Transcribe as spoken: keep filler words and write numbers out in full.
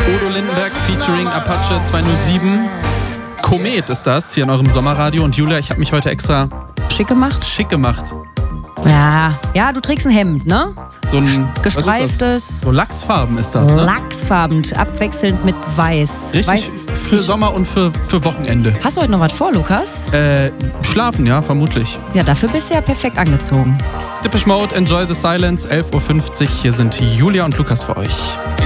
Udo Lindenberg featuring Apache zweihundertsieben. Komet ist das hier in eurem Sommerradio. Und Julia, ich habe mich heute extra Schick gemacht? schick gemacht. Ja, ja, du trägst ein Hemd, ne? So ein Gestreiftes. So Lachsfarben ist das, ne? Lachsfarben, abwechselnd mit Weiß. Richtig, Weiß für Sommer und für, für Wochenende. Hast du heute noch was vor, Lukas? Äh, schlafen, ja, vermutlich. Ja, dafür bist du ja perfekt angezogen. Depeche Mode, Enjoy the Silence, elf Uhr fünfzig. Hier sind Julia und Lukas für euch.